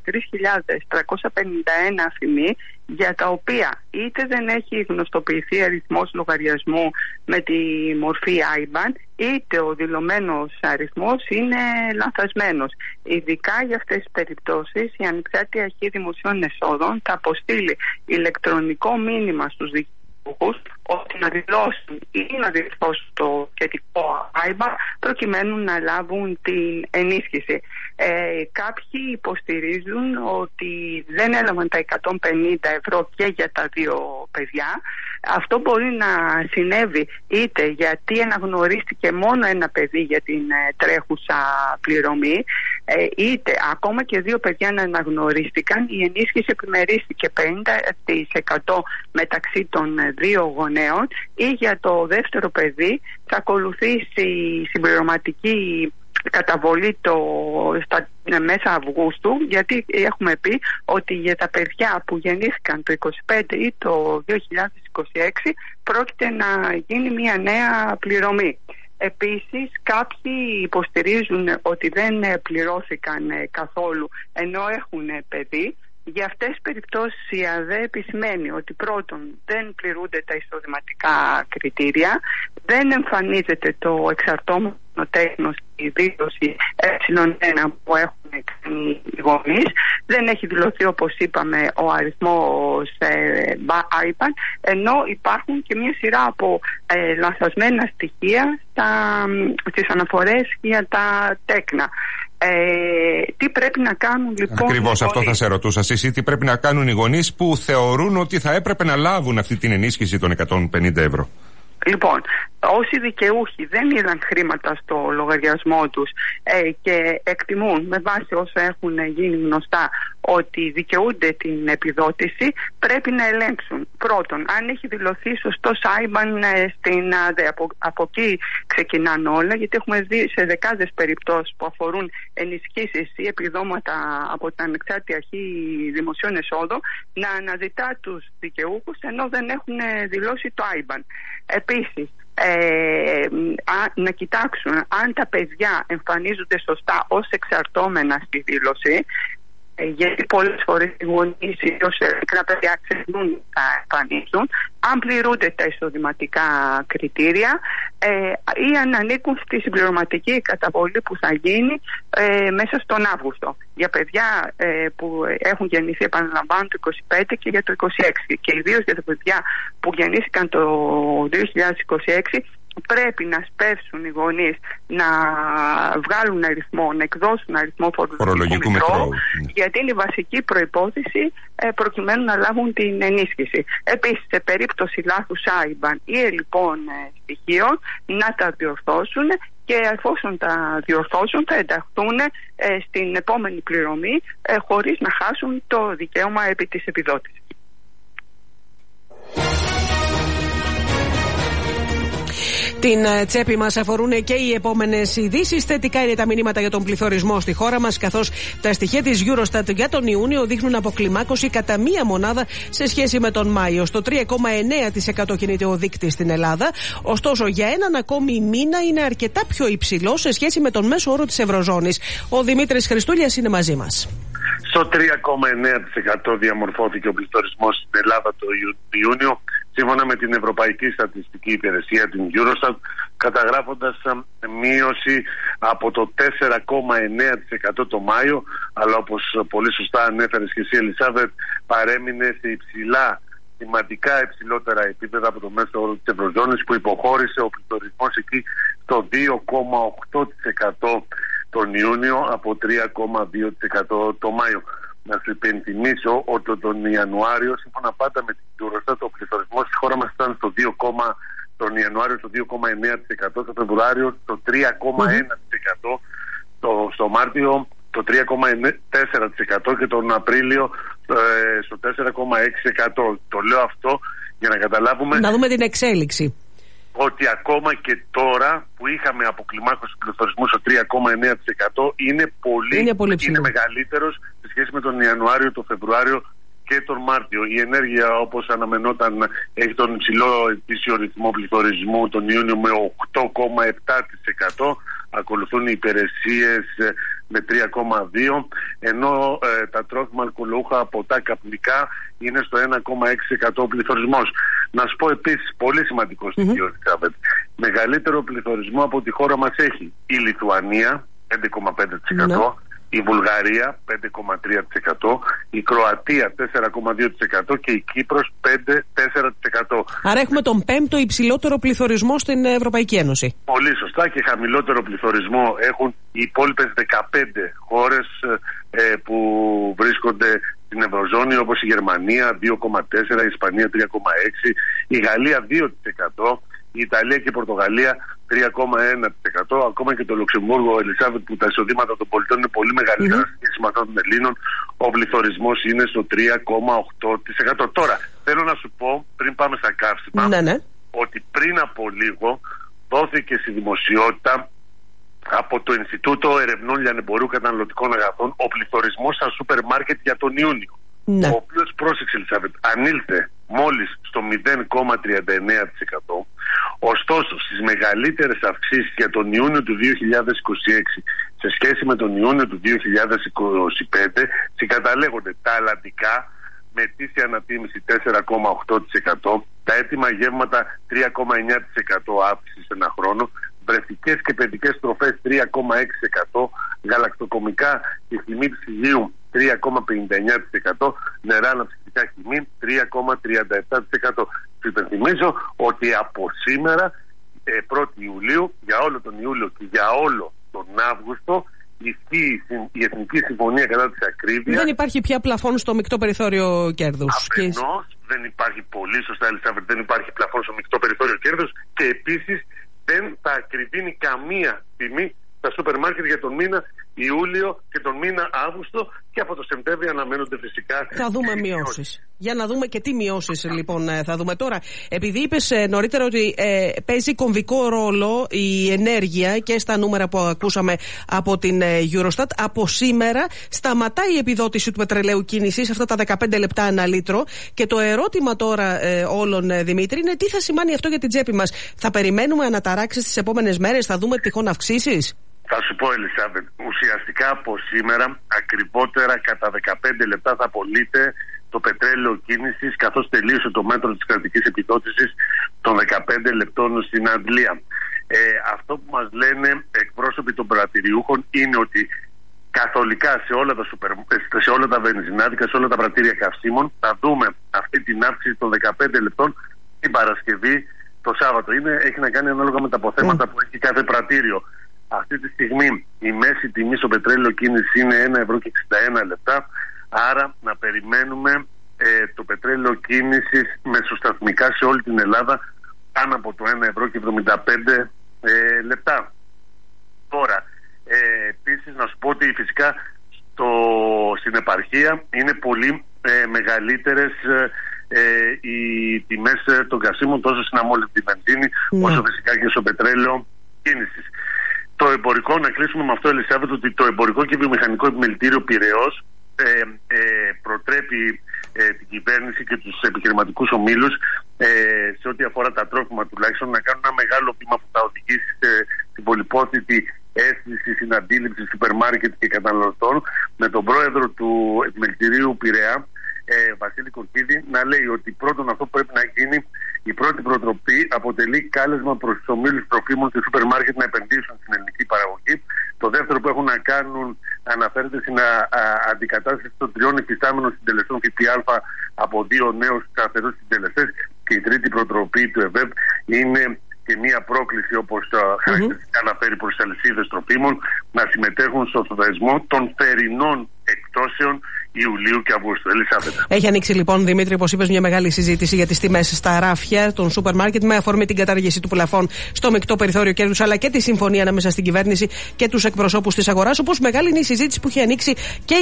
33.351 αφημί, για τα οποία είτε δεν έχει γνωστοποιηθεί αριθμός λογαριασμού με τη μορφή IBAN, είτε ο δηλωμένος αριθμός είναι λανθασμένος. Ειδικά για αυτές τις περιπτώσεις, η Ανεξάρτητη Αρχή Δημοσίων Εσόδων θα αποστείλει ηλεκτρονικό μήνυμα στους δικαιούχους ότι να δηλώσουν ή να διορθώσουν το σχετικό IBAN προκειμένου να λάβουν την ενίσχυση. Κάποιοι υποστηρίζουν ότι δεν έλαβαν τα 150 ευρώ και για τα 2 παιδιά. Αυτό μπορεί να συνέβη είτε γιατί αναγνωρίστηκε μόνο ένα παιδί για την τρέχουσα πληρωμή, είτε ακόμα και 2 παιδιά να αναγνωρίστηκαν, η ενίσχυση επιμερίστηκε 50% μεταξύ των 2 γονέων, ή για το δεύτερο παιδί θα ακολουθήσει η συμπληρωματική καταβολή στα μέσα Αυγούστου, γιατί έχουμε πει ότι για τα παιδιά που γεννήθηκαν το 2025 ή το 2026 πρόκειται να γίνει μια νέα πληρωμή. Επίσης, κάποιοι υποστηρίζουν ότι δεν πληρώθηκαν καθόλου ενώ έχουν παιδί. Για αυτές τις περιπτώσεις η ΑΔΕ επισημαίνει ότι πρώτον δεν πληρούνται τα εισοδηματικά κριτήρια, δεν εμφανίζεται το εξαρτώμενο τέκνος στη δήλωση ε1 που έχουν κάνει οι γονείς, δεν έχει δηλωθεί όπως είπαμε ο αριθμός IBAN, ενώ υπάρχουν και μια σειρά από λανθασμένα στοιχεία στις αναφορές για τα τέκνα. Τι πρέπει να κάνουν λοιπόν? Ακριβώς αυτό θα σε ρωτούσα εσύ. Τι πρέπει να κάνουν οι γονείς που θεωρούν ότι θα έπρεπε να λάβουν αυτή την ενίσχυση των 150 ευρώ? Λοιπόν, όσοι δικαιούχοι δεν είδαν χρήματα στο λογαριασμό τους και εκτιμούν με βάση όσα έχουν γίνει γνωστά ότι δικαιούνται την επιδότηση, πρέπει να ελέγξουν πρώτον αν έχει δηλωθεί σωστός IBAN στην ΑΔΕ. Από εκεί ξεκινάνε όλα, γιατί έχουμε δει σε δεκάδες περιπτώσεις που αφορούν ενισχύσεις ή επιδόματα από την Ανεξάρτητη Αρχή Δημοσίων Εσόδων να αναζητά τους δικαιούχους ενώ δεν έχουν δηλώσει το IBAN. Επίσης, να κοιτάξουν αν τα παιδιά εμφανίζονται σωστά ως εξαρτώμενα στη δήλωση, γιατί πολλές φορές οι γονείς ή ως μικρά παιδιά ξεχνούν να εμφανίζουν, αν πληρούνται τα εισοδηματικά κριτήρια, ή αν ανήκουν στη συμπληρωματική καταβολή που θα γίνει μέσα στον Αύγουστο. Για παιδιά που έχουν γεννηθεί, επαναλαμβάνω, το 25 και για το 26. Και ιδίως για τα παιδιά που γεννήθηκαν το 2026, πρέπει να σπεύσουν οι γονείς να βγάλουν αριθμό, να εκδώσουν αριθμό φορολογικού μητρώου, γιατί είναι η βασική προϋπόθεση προκειμένου να λάβουν την ενίσχυση. Επίσης, σε περίπτωση λάθους IBAN ή λοιπόν στοιχείων, να τα διορθώσουν, και εφόσον τα διορθώσουν θα ενταχθούν στην επόμενη πληρωμή χωρίς να χάσουν το δικαίωμα επί της επιδότησης. Την τσέπη μας αφορούν και οι επόμενες ειδήσεις. Θετικά είναι τα μηνύματα για τον πληθωρισμό στη χώρα μας, καθώς τα στοιχεία της Eurostat για τον Ιούνιο δείχνουν αποκλιμάκωση κατά μία μονάδα σε σχέση με τον Μάιο. Στο 3,9% κινείται ο δείκτης στην Ελλάδα. Ωστόσο, για έναν ακόμη μήνα είναι αρκετά πιο υψηλό σε σχέση με τον μέσο όρο της Ευρωζώνης. Ο Δημήτρης Χριστούλιας είναι μαζί μας. Στο 3,9% διαμορφώθηκε ο πληθωρισμός στην Ελλάδα το Ιούνιο, σύμφωνα με την Ευρωπαϊκή Στατιστική Υπηρεσία, την Eurostat, καταγράφοντας μείωση από το 4,9% το Μάιο, αλλά όπως πολύ σωστά ανέφερες και εσύ, Ελισάβετ, παρέμεινε σε υψηλά, σημαντικά υψηλότερα επίπεδα από το μέσο όρο της Ευρωζώνης, που υποχώρησε ο πληθωρισμός εκεί στο 2,8% τον Ιούνιο από 3,2% το Μάιο. Να σου υπενθυμίσω ότι τον Ιανουάριο, σύμφωνα πάντα με την Eurostat, ο πληθωρισμός στη χώρα μας ήταν στο 2, τον Ιανουάριο στο 2,9%, το Φεβρουάριο στο 3,1%, στο Μάρτιο το 3,4% και τον Απρίλιο στο 4,6%. Το λέω αυτό για να καταλάβουμε, να δούμε την εξέλιξη, ότι ακόμα και τώρα που είχαμε αποκλιμάκωση του πληθωρισμού στο 3,9% είναι είναι μεγαλύτερος σε σχέση με τον Ιανουάριο, τον Φεβρουάριο και τον Μάρτιο. Η ενέργεια, όπως αναμενόταν, έχει τον υψηλό ετήσιο ρυθμό πληθωρισμού τον Ιούνιο με 8,7%. Ακολουθούν οι υπηρεσίες με 3,2%, ενώ τα τρόφιμα, αλκοολούχα, ποτά, καπνικά είναι στο 1,6% πληθωρισμός. Να σου πω επίσης, πολύ σημαντικό στοιχείο, μεγαλύτερο πληθωρισμό από τη χώρα μας έχει η Λιθουανία, 5,5%, η Βουλγαρία 5,3%, η Κροατία 4,2% και η Κύπρος 5,4%. Άρα έχουμε τον πέμπτο υψηλότερο πληθωρισμό στην Ευρωπαϊκή Ένωση. Πολύ σωστά, και χαμηλότερο πληθωρισμό έχουν οι υπόλοιπες 15 χώρες που βρίσκονται στην Ευρωζώνη, όπως η Γερμανία 2,4%, η Ισπανία 3,6%, η Γαλλία 2%, η Ιταλία και η Πορτογαλία 3,1%, ακόμα και το Λουξεμβούργο, Ελισάβετ, που τα εισοδήματα των πολιτών είναι πολύ μεγαλύτερα σε σχέση με αυτά των Ελλήνων, ο πληθωρισμός είναι στο 3,8%. Τώρα, θέλω να σου πω, πριν πάμε στα καύσιμα, ότι πριν από λίγο δόθηκε στη δημοσιότητα από το Ινστιτούτο Ερευνών Λιανεμπορίου Καταναλωτικών Αγαθών ο πληθωρισμός στα σούπερ μάρκετ για τον Ιούνιο. Ο οποίος, πρόσεξε Ελισάβετ, ανήλθε μόλις στο 0,39%. Ωστόσο, στις μεγαλύτερες αυξήσεις για τον Ιούνιο του 2026 σε σχέση με τον Ιούνιο του 2025 συγκαταλέγονται τα αλλαντικά με ετήσια ανατίμηση 4,8%, τα έτοιμα γεύματα 3,9% αύξηση ένα χρόνο, βρεφτικές και παιδικές τροφές 3,6%, γαλακτοκομικά και χυμή ψυγείου 3,59%, νερά αναψυκτικά χυμή 3,37%. Σου υπενθυμίζω ότι από σήμερα, 1η Ιουλίου, για όλο τον Ιούλιο και για όλο τον Αύγουστο, ισχύει η Εθνική Συμφωνία κατά της ακρίβειας. Δεν υπάρχει πια πλαφόν στο μεικτό περιθώριο κέρδους. Αφενός δεν υπάρχει, πολύ σωστά Ελισάβετ, δεν υπάρχει πλαφόν στο μεικτό περιθώριο κέρδους, και επίσης δεν θα ακριβίνει καμία τιμή στα σούπερ μάρκετ για τον μήνα Ιούλιο και τον μήνα Αύγουστο, και από το Σεπτέμβριο αναμένονται φυσικά. Θα δούμε μειώσεις. Για να δούμε και τι μειώσεις λοιπόν θα δούμε τώρα. Επειδή είπες νωρίτερα ότι παίζει κομβικό ρόλο η ενέργεια και στα νούμερα που ακούσαμε από την Eurostat, από σήμερα σταματάει η επιδότηση του πετρελαίου κίνησης, αυτά τα 15 λεπτά ανά λίτρο. Και το ερώτημα τώρα όλων, Δημήτρη, είναι τι θα σημαίνει αυτό για την τσέπη μας. Θα περιμένουμε αναταράξεις τις επόμενες μέρες, θα δούμε τυχόν αυξήσεις? Θα σου πω, Ελισάβετ, ουσιαστικά από σήμερα ακριβότερα κατά 15 λεπτά θα πωλείται το πετρέλαιο κίνησης, καθώς τελείωσε το μέτρο της κρατικής επιδότησης των 15 λεπτών στην Αγγλία. Αυτό που μας λένε εκπρόσωποι των πρατηριούχων είναι ότι καθολικά σε όλα τα βενζινάδικα, σε όλα τα πρατήρια καυσίμων θα δούμε αυτή την αύξηση των 15 λεπτών την Παρασκευή, το Σάββατο. Έχει να κάνει ανάλογα με τα αποθέματα που έχει κάθε πρατήριο. Αυτή τη στιγμή η μέση τιμή στο πετρέλαιο κίνηση είναι 1,61 λεπτά, άρα να περιμένουμε το πετρέλαιο κίνησης μεσοσταθμικά σε όλη την Ελλάδα πάνω από το 1,75 λεπτά. Τώρα, επίσης να σου πω ότι φυσικά στην επαρχία είναι πολύ μεγαλύτερες οι τιμές των καυσίμων, τόσο στην αμόλυντη βενζίνη όσο φυσικά και στο πετρέλαιο κίνησης. Το εμπορικό, να κλείσουμε με αυτό, Ελισάβετ, ότι το εμπορικό και βιομηχανικό επιμελητήριο Πειραιώς προτρέπει την κυβέρνηση και τους επιχειρηματικούς ομίλους σε ό,τι αφορά τα τρόφιμα τουλάχιστον να κάνουν ένα μεγάλο βήμα που θα οδηγήσει στην πολυπόθητη αίσθηση συναντήληψη σούπερ μάρκετ και καταναλωτών, με τον πρόεδρο του επιμελητηρίου Πειραιά, Βασίλη Κορκίδη, να λέει ότι πρώτον αυτό που πρέπει να γίνει, η πρώτη προτροπή αποτελεί κάλεσμα προς τους ομίλους τροφίμων και σούπερ μάρκετ να επενδύσουν στην ελληνική παραγωγή. Το δεύτερο που έχουν να κάνουν αναφέρεται στην αντικατάσταση των 3 υφιστάμενων συντελεστών ΦΠΑ από 2 νέους σταθερούς συντελεστές. Και η τρίτη προτροπή του ΕΒΕΠ είναι και μία πρόκληση, όπως χαρακτηριστικά αναφέρει, προς τις αλυσίδες τροφίμων να συμμετέχουν στο δεσμό των θερινών εκτόσεων Ιουλίου και Αυγούστου. Ελισάβετ. Έχει ανοίξει λοιπόν, Δημήτρη, όπως είπες, μια μεγάλη συζήτηση για τις τιμές στα ράφια των σούπερ μάρκετ με αφορμή την κατάργηση του πλαφών στο μεικτό περιθώριο κέρδους, αλλά και τη συμφωνία ανάμεσα στην κυβέρνηση και τους εκπροσώπους της αγοράς. Όπως μεγάλη είναι η συζήτηση που έχει ανοίξει και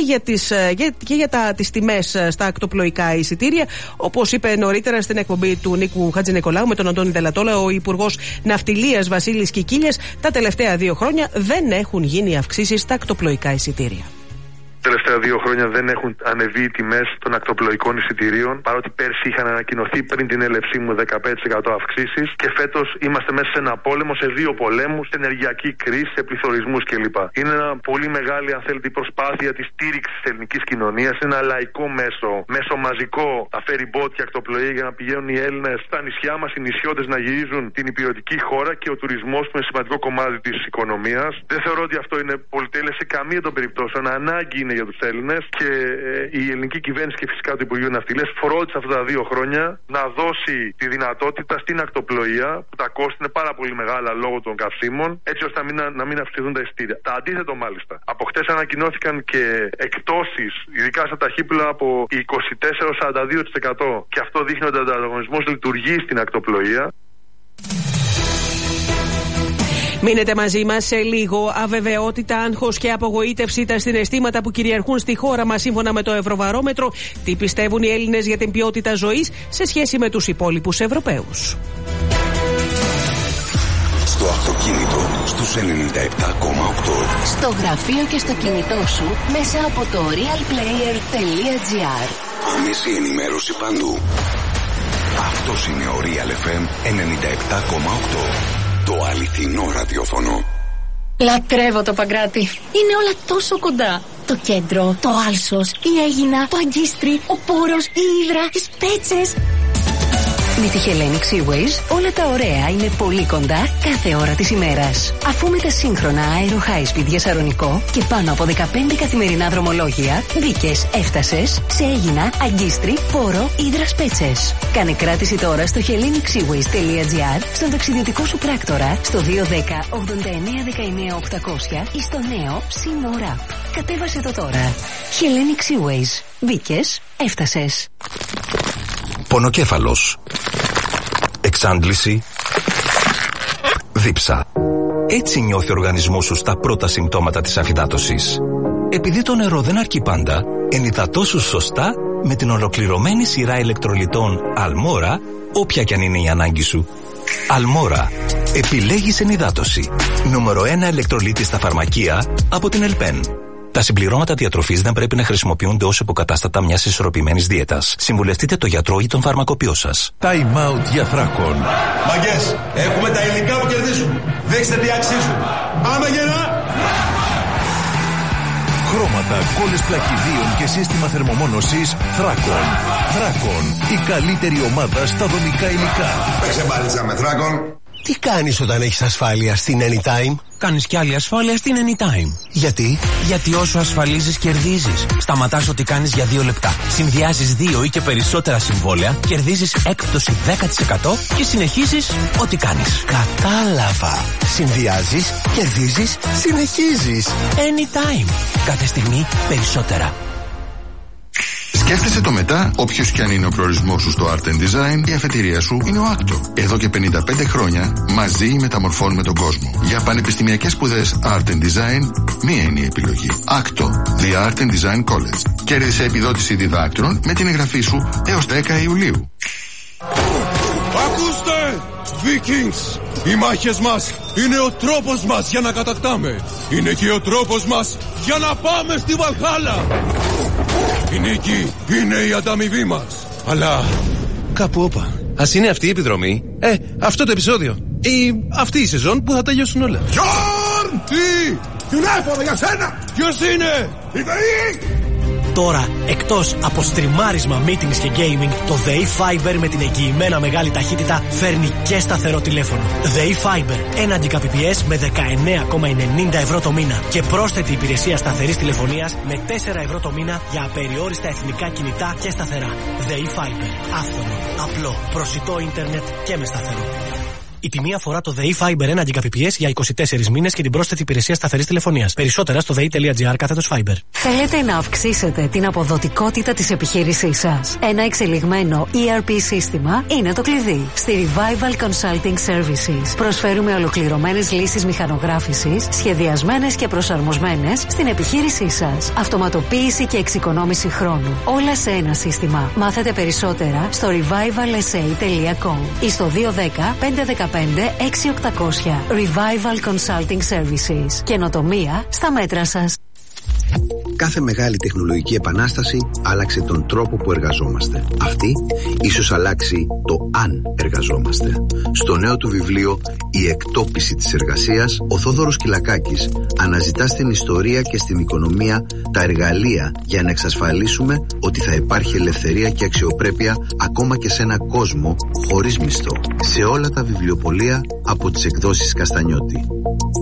για τις τιμές στα ακτοπλοϊκά εισιτήρια. Όπως είπε νωρίτερα στην εκπομπή του Νίκου Χατζηνικολάου με τον Αντώνη Δελατόλα, ο Υπουργός Ναυτιλίας Βασίλης Κικίλιας, τα τελευταία 2 χρόνια δεν έχουν γίνει αυξήσεις στα ακτοπλοϊκά εισιτήρια. Τα τελευταία 2 χρόνια δεν έχουν ανεβεί οι τιμές των ακτοπλοϊκών εισιτηρίων, παρότι πέρσι είχαν ανακοινωθεί πριν την έλευσή μου 15% αυξήσεις, και φέτος είμαστε μέσα σε ένα πόλεμο, σε 2 πολέμους, σε ενεργειακή κρίση, σε πληθωρισμούς κλπ. Είναι ένα πολύ μεγάλη, αν θέλετε, προσπάθεια της στήριξης της ελληνικής κοινωνίας. Είναι ένα λαϊκό μέσο μαζικό, τα ferry-boat και ακτοπλοεία, για να πηγαίνουν οι Έλληνες στα νησιά μας, οι νησιώτες να γυρίζουν την υπηρετική χώρα, και ο τουρισμός που είναι σημαντικό κομμάτι της οικονομίας. Δεν θεωρώ ότι αυτό είναι πολυτέλεια σε καμία των περιπτώσεων. Ανάγκη είναι για τους Έλληνες, και η ελληνική κυβέρνηση και φυσικά το Υπουργείο Ναυτιλίας φρόντισε αυτά τα 2 χρόνια να δώσει τη δυνατότητα στην ακτοπλοεία, που τα κόστη είναι πάρα πολύ μεγάλα λόγω των καυσίμων, έτσι ώστε να μην αυξηθούν τα εισιτήρια. Τα αντίθετο μάλιστα. Από χτες ανακοινώθηκαν και εκτόσεις, ειδικά στα ταχύπλοα, από 24-42%. Και αυτό δείχνει ότι ο ανταγωνισμός λειτουργεί στην ακτοπλοεία. Μείνετε μαζί μας σε λίγο. Αβεβαιότητα, άγχος και απογοήτευση, τα συναισθήματα που κυριαρχούν στη χώρα μας σύμφωνα με το Ευρωβαρόμετρο. Τι πιστεύουν οι Έλληνες για την ποιότητα ζωής σε σχέση με τους υπόλοιπους Ευρωπαίους. Στο αυτοκίνητο στους 97,8. Στο γραφείο και στο κινητό σου μέσα από το realplayer.gr. Άμεση ενημέρωση παντού. Αυτός είναι ο Real FM 97,8. Το αληθινό ραδιόφωνο. Λατρεύω το Παγκράτη. Είναι όλα τόσο κοντά. Το κέντρο, το Άλσος, η Αίγινα, το Αγκίστρι, ο Πόρος, η Ύδρα, οι Σπέτσες. Με τη Hellenic Seaways όλα τα ωραία είναι πολύ κοντά κάθε ώρα της ημέρας. Αφού με τα σύγχρονα Aero High Speed για Σαρονικό και πάνω από 15 καθημερινά δρομολόγια, μπήκες, έφτασες σε Αίγινα, Αγκίστρι, Πόρο, Ύδρα, Σπέτσες. Κάνε κράτηση τώρα στο hellenicsseaways.gr, στον ταξιδιωτικό σου πράκτορα, στο 210 89 19 800 ή στο νέο Σύνορα. Κατέβασε το τώρα. Hellenic Seaways. Μπήκες, έφτασες. Πονοκέφαλος, εξάντληση, δίψα. Έτσι νιώθει ο οργανισμός σου στα πρώτα συμπτώματα της αφυδάτωσης. Επειδή το νερό δεν αρκεί πάντα, ενυδατώσου σωστά με την ολοκληρωμένη σειρά ηλεκτρολιτών Αλμόρα, όποια κι αν είναι η ανάγκη σου. Αλμόρα. Επιλέγεις ενυδάτωση. Νούμερο 1 ηλεκτρολίτη στα φαρμακεία από την Ελπέν. Τα συμπληρώματα διατροφής δεν πρέπει να χρησιμοποιούνται ως υποκατάστατα μιας ισορροπημένης δίαιτας. Συμβουλευτείτε το γιατρό ή τον φαρμακοποιό σας. Time out για Θράκον. Μαγκές, έχουμε τα υλικά που κερδίζουν. Δείξτε τι αξίζουν. Πάμε γερά! Χρώματα, κόλλες πλακιδίων και σύστημα θερμομόνωσης Θράκον. Θράκον, η καλύτερη ομάδα στα δομικά υλικά. Παίξε μπαλίτσα με Θράκον. Τι κάνεις όταν έχεις ασφάλεια στην Anytime? Κάνεις κι άλλη ασφάλεια στην Anytime. Γιατί? Γιατί όσο ασφαλίζεις κερδίζεις. Σταματάς ό,τι κάνεις για 2 λεπτά. Συνδυάζεις 2 ή και περισσότερα συμβόλαια, κερδίζεις έκπτωση 10% και συνεχίζεις ό,τι κάνεις. Κατάλαβα. Συνδυάζεις, κερδίζεις, συνεχίζεις. Anytime. Κάθε στιγμή περισσότερα. Σκέφτεσαι το μετά, όποιος κι αν είναι ο προορισμός σου στο Art and Design, η αφετηρία σου είναι ο Άκτο. Εδώ και 55 χρόνια μαζί μεταμορφώνουμε τον κόσμο. Για πανεπιστημιακές σπουδές Art and Design, μία είναι η επιλογή. Άκτο, The Art and Design College. Κέρδισε επιδότηση διδάκτρων με την εγγραφή σου έως 10 Ιουλίου. Ακούστε! Vikings! Οι μάχες μας είναι ο τρόπος μας για να κατακτάμε. Είναι και ο τρόπος μας για να πάμε στη Βαλχάλα. Η νίκη είναι η ανταμοιβή μας. Αλλά κάπου όπα. Ας είναι αυτή η επιδρομή, αυτό το επεισόδιο ή αυτή η σεζόν που θα τελειώσουν όλα. Γιόρν! Τι! Τηλέφωνο για σένα! Ποιος είναι? Η ΔΕΗ! Τώρα, εκτός από στριμάρισμα, meetings και gaming, το ΔΕΗ Fiber με την εγγυημένα μεγάλη ταχύτητα φέρνει και σταθερό τηλέφωνο. ΔΕΗ Fiber, 1 Gbps με 19,90 ευρώ το μήνα και πρόσθετη υπηρεσία σταθερής τηλεφωνίας με 4 ευρώ το μήνα για απεριόριστα εθνικά κινητά και σταθερά. ΔΕΗ Fiber, άφθονο, απλό, προσιτό ίντερνετ και με σταθερό. Η τιμή αφορά το ΔΕΗ Fiber 1 Gbps για 24 μήνες και την πρόσθετη υπηρεσία σταθερής τηλεφωνίας. Περισσότερα στο dei.gr/Fiber. Θέλετε να αυξήσετε την αποδοτικότητα της επιχείρησής σας? Ένα εξελιγμένο ERP σύστημα είναι το κλειδί. Στη Revival Consulting Services προσφέρουμε ολοκληρωμένες λύσεις μηχανογράφησης, σχεδιασμένες και προσαρμοσμένες στην επιχείρησή σας. Αυτοματοποίηση και εξοικονόμηση χρόνου. Όλα σε ένα σύστημα. Μάθετε περισσότερα στο revivalsa.com ή στο 210-515-6800. Revival Consulting Services. Καινοτομία στα μέτρα σας. Κάθε μεγάλη τεχνολογική επανάσταση άλλαξε τον τρόπο που εργαζόμαστε. Αυτή ίσως αλλάξει το αν εργαζόμαστε. Στο νέο του βιβλίο «Η εκτόπιση της εργασίας», ο Θόδωρος Κυλακάκης αναζητά στην ιστορία και στην οικονομία τα εργαλεία για να εξασφαλίσουμε ότι θα υπάρχει ελευθερία και αξιοπρέπεια ακόμα και σε ένα κόσμο χωρίς μισθό. Σε όλα τα βιβλιοπωλεία από τις εκδόσεις Καστανιώτη.